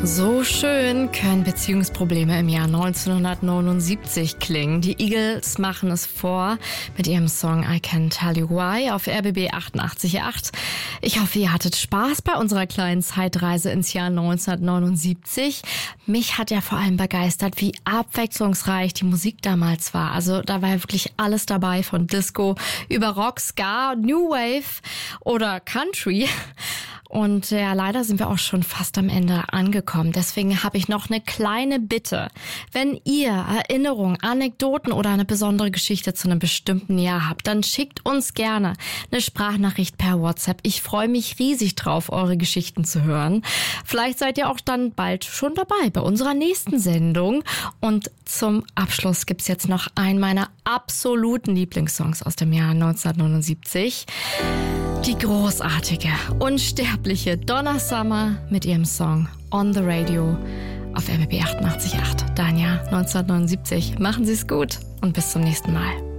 So schön können Beziehungsprobleme im Jahr 1979 klingen. Die Eagles machen es vor mit ihrem Song I Can Tell You Why auf RBB 88.8. Ich hoffe, ihr hattet Spaß bei unserer kleinen Zeitreise ins Jahr 1979. Mich hat ja vor allem begeistert, wie abwechslungsreich die Musik damals war. Also da war ja wirklich alles dabei, von Disco über Rock, Ska, New Wave oder Country. Und ja, leider sind wir auch schon fast am Ende angekommen. Deswegen habe ich noch eine kleine Bitte. Wenn ihr Erinnerungen, Anekdoten oder eine besondere Geschichte zu einem bestimmten Jahr habt, dann schickt uns gerne eine Sprachnachricht per WhatsApp. Ich freue mich riesig drauf, eure Geschichten zu hören. Vielleicht seid ihr auch dann bald schon dabei bei unserer nächsten Sendung. Und zum Abschluss gibt's jetzt noch einen meiner absoluten Lieblingssongs aus dem Jahr 1979. Die großartige, unsterbliche Donna Summer mit ihrem Song On the Radio auf RBB 88.8. Dein Jahr 1979. Machen Sie es gut und bis zum nächsten Mal.